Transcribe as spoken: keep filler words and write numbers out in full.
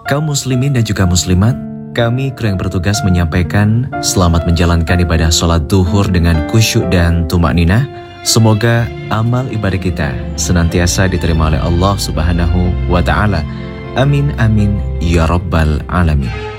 Kaum muslimin dan juga muslimat, kami kru yang bertugas menyampaikan selamat menjalankan ibadah sholat duhur dengan khusyuk dan tumak ninah. Semoga amal ibadah kita senantiasa diterima oleh Allah Subhanahu wa Ta'ala. Amin amin ya rabbal alamin.